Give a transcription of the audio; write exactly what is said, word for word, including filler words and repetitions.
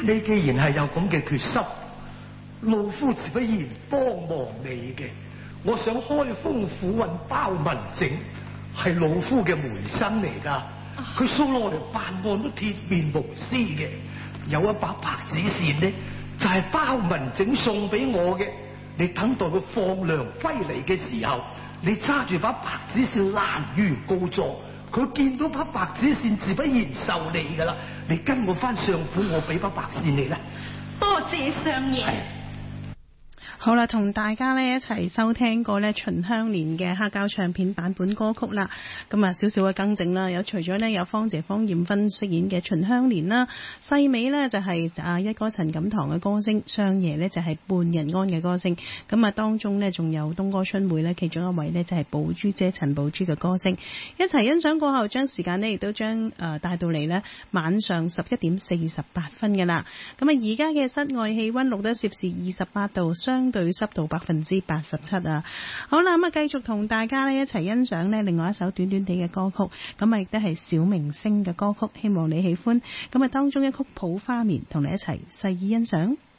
你既然係有咁嘅決心，老夫自不然幫忙你嘅。我想開封府尹包文正係老夫嘅門生嚟噶，佢素落嚟辦案都鐵面無私嘅。有一把白紙扇呢，就係、是、包文正送俾我嘅。你等待佢放糧歸嚟嘅時候，你揸住把白紙扇攔於高座，佢見到把白紙扇自不然受你噶啦。你跟我翻上府，我俾把白扇你啦。 多謝相爺。 好啦，同大家咧一齊收聽過咧秦香蓮嘅黑膠唱片版本歌曲啦。咁啊，少少嘅更正啦，有除咗咧有芳姐方艷芬飾演嘅秦香蓮啦，細美咧就係啊一哥陳錦棠嘅歌聲，相爺咧就係半日安嘅歌聲。咁啊，當中咧仲有東哥春會咧，其中一位咧就係寶珠姐陳寶珠嘅歌聲。一齊欣賞過後，將時間咧亦都將誒帶到嚟咧晚上十一點四十八分嘅啦。咁啊，而家嘅室外氣溫錄得攝氏二十八度，相對濕度百分之八十七啊！好啦，咁啊繼續同大家咧一齊欣賞咧另外一首短短地嘅歌曲，咁啊亦都係小明星嘅歌曲，希望你喜歡。咁啊當中一曲抱花眠，同你一齊細意欣賞。